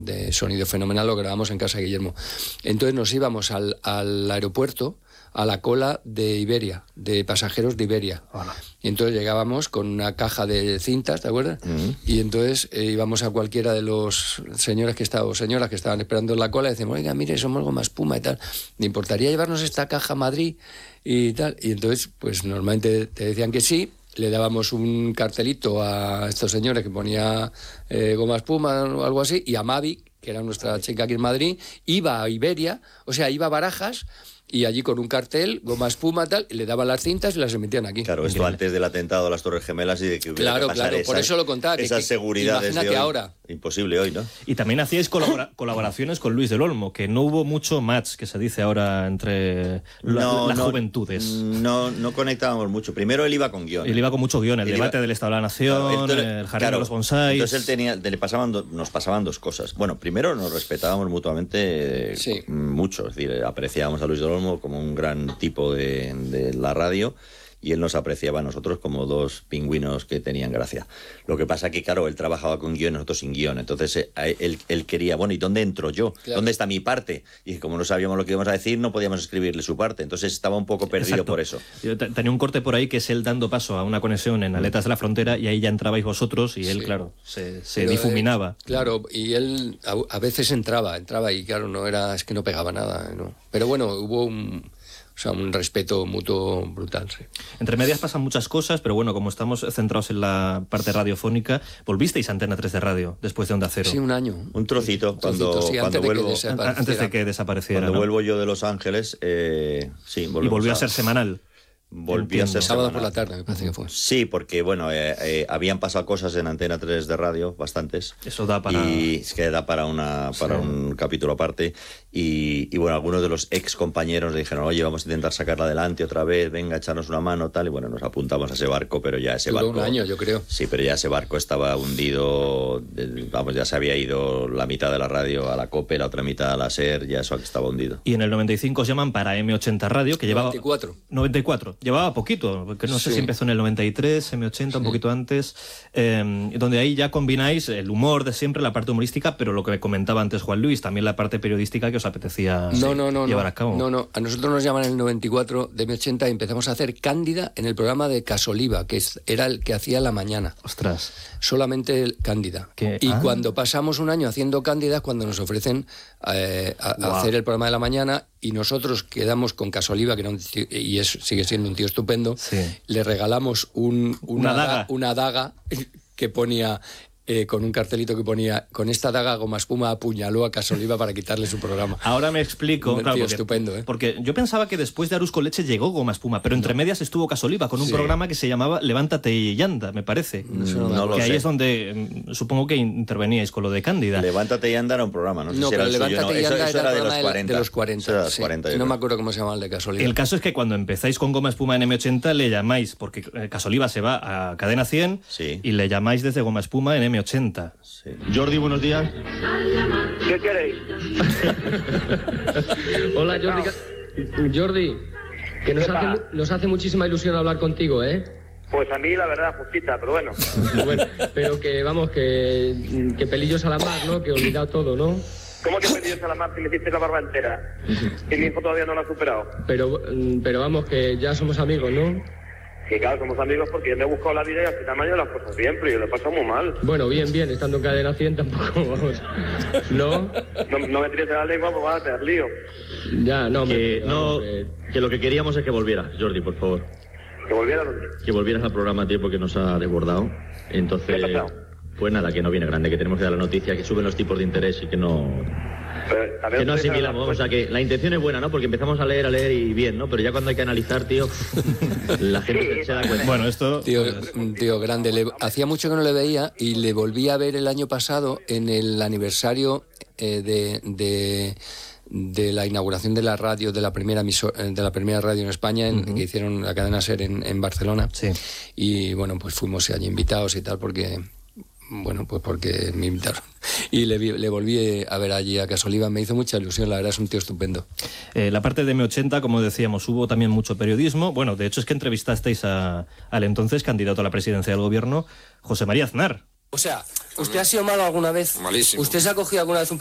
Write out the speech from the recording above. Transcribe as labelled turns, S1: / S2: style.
S1: de sonido fenomenal, lo grabamos en casa de Guillermo. Entonces nos íbamos al aeropuerto, a la cola de Iberia, de pasajeros de Iberia.
S2: Hola.
S1: Y entonces llegábamos con una caja de cintas, ¿te acuerdas? Y entonces íbamos a cualquiera de los señores o señoras que estaban esperando en la cola y decíamos, oiga, mire, somos Goma Espuma y tal, ¿le importaría llevarnos esta caja a Madrid? Y tal. Y entonces, pues normalmente te decían que sí. Le dábamos un cartelito a estos señores que ponía Goma Espuma o algo así, y a Mavi, que era nuestra chica aquí en Madrid, iba a Iberia, o sea, iba a Barajas, y allí con un cartel, Goma Espuma, tal, y le daban las cintas y las emitían aquí.
S3: Claro, esto antes del atentado a las Torres Gemelas y de que hubiera que pasar
S1: por eso lo contaba.
S3: esas seguridades
S1: imagínate
S3: de hoy.
S1: ahora.
S3: Imposible hoy, ¿no?
S2: Y también hacíais colaboraciones con Luis del Olmo, que no hubo mucho match, que se dice ahora, entre las juventudes.
S3: No conectábamos mucho. Primero él iba con guión.
S2: Él iba con mucho guión, el debate del Estado de la Nación, el jardín de los bonsáis.
S3: Entonces nos pasaban dos cosas. Bueno, primero nos respetábamos mutuamente mucho. Es decir, apreciábamos a Luis del Olmo como un gran tipo de la radio, y él nos apreciaba a nosotros como dos pingüinos que tenían gracia. Lo que pasa que, claro, él trabajaba con guión, nosotros sin guión. Entonces él quería, bueno, ¿y dónde entro yo? Claro. ¿Dónde está mi parte? Y como no sabíamos lo que íbamos a decir, no podíamos escribirle su parte. Entonces estaba un poco perdido.
S2: Exacto.
S3: Por eso.
S2: Yo tenía un corte por ahí que es él dando paso a una conexión en Aletas de la Frontera, y ahí ya entrabais vosotros y él, claro, se difuminaba.
S1: Claro, y él a veces entraba y claro, es que no pegaba nada, ¿no? Pero bueno, hubo un respeto mutuo brutal, sí.
S2: Entre medias pasan muchas cosas, pero bueno, como estamos centrados en la parte radiofónica, volvisteis a Antena 3 de radio después de Onda Cero.
S1: Sí, un año.
S3: Un trocito. Cuando vuelvo,
S2: antes de que desapareciera.
S3: Cuando vuelvo yo de Los Ángeles, sí, volvemos.
S2: Y volvió a ser semanal.
S3: Volví a ser
S1: sábado por la tarde, me parece que fue.
S3: Sí, porque bueno, habían pasado cosas en Antena 3 de radio, bastantes.
S2: Eso da para...
S3: Y es que da para un capítulo aparte. Y bueno, algunos de los ex compañeros le dijeron, oye, vamos a intentar sacarla adelante otra vez, venga, echarnos una mano, tal. Y bueno, nos apuntamos a ese barco, pero ya ese barco...
S1: un año, yo creo.
S3: Sí, pero ya ese barco estaba hundido, ya se había ido la mitad de la radio a la COPE, la otra mitad a la SER, ya eso estaba hundido.
S2: Y en el 95 os llaman para M80 Radio, que llevaba...
S1: 94.
S2: Llevaba poquito, porque no sé si empezó en el 93, M80, un poquito antes, donde ahí ya combináis el humor de siempre, la parte humorística, pero lo que comentaba antes Juan Luis, también la parte periodística que os apetecía llevar a cabo.
S1: No, a nosotros nos llaman en el 94 de M80 y empezamos a hacer Cándida en el programa de Casoliva, que era el que hacía la mañana.
S2: Ostras.
S1: Solamente Cándida. Y cuando pasamos un año haciendo Cándida es cuando nos ofrecen hacer el programa de la mañana, y nosotros quedamos con Casoliva, que era sigue siendo un tío estupendo, le regalamos una daga que ponía... con un cartelito que ponía, con esta daga Goma Espuma apuñaló a Casoliva para quitarle su programa.
S2: Ahora me explico.
S1: Claro, tío, estupendo, ¿eh?
S2: Porque yo pensaba que después de Arús con Leche llegó Goma Espuma, pero entre medias estuvo Casoliva con un programa que se llamaba Levántate y anda, me parece.
S3: No lo
S2: que
S3: sé.
S2: Ahí es donde supongo que interveníais con lo de Cándida.
S3: Levántate y anda era un programa, no sé si era el
S1: Levántate
S3: suyo,
S1: y anda
S3: eso era de los 40.
S1: De los 40,
S3: eso era de los 40
S1: no me acuerdo cómo se llamaba el de Casoliva.
S2: El caso es que cuando empezáis con Goma Espuma en M80 le llamáis, porque Casoliva se va a Cadena 100 y le llamáis desde Goma Espuma en M80.
S3: Sí.
S4: Jordi, buenos días.
S5: ¿Qué queréis?
S6: Hola, Jordi, que nos hace muchísima ilusión hablar contigo, ¿eh?
S5: Pues a mí la verdad, justita, pero bueno.
S6: Bueno, pero que vamos, que pelillos a la mar, ¿no? Que olvidado todo, ¿no?
S5: ¿Cómo que pelillos a la mar si me hiciste la barba entera? Y mi hijo todavía no lo ha superado.
S6: Pero vamos, que ya somos amigos, ¿no?
S5: Que claro, somos amigos porque yo me he buscado la vida y al final me han ido las cosas bien, pero yo lo he pasado muy mal.
S6: Bueno, bien, estando en Cadena 100 tampoco, vamos. ¿No?
S5: No me tires de la lengua, pues vas a tener lío.
S6: Ya, no,
S4: que lo que queríamos es que volvieras, Jordi, por favor.
S5: ¿Que volviera dónde?
S4: Que volvieras al programa a tiempo, que nos ha desbordado. Entonces,
S5: ¿qué ha pasado?
S4: Pues nada, que no viene grande, que tenemos que dar la noticia, que suben los tipos de interés y que no asimilamos. O sea, que la intención es buena, ¿no? Porque empezamos a leer y bien, ¿no? Pero ya cuando hay que analizar, tío, la gente se da cuenta.
S2: Bueno, esto...
S1: Un tío grande. Hacía mucho que no le veía y le volví a ver el año pasado en el aniversario de la inauguración de la radio, de la primera radio en España, que hicieron la cadena SER en Barcelona.
S2: Sí.
S1: Y bueno, pues fuimos allí invitados y tal, porque me invitaron. Y le volví a ver allí a Casoliva, me hizo mucha ilusión, la verdad es un tío estupendo.
S2: La parte de M80, como decíamos, hubo también mucho periodismo. Bueno, de hecho es que entrevistasteis al entonces candidato a la presidencia del gobierno, José María Aznar.
S1: O sea, ¿usted ha sido malo alguna vez?
S7: Malísimo.
S1: ¿Usted se ha cogido alguna vez un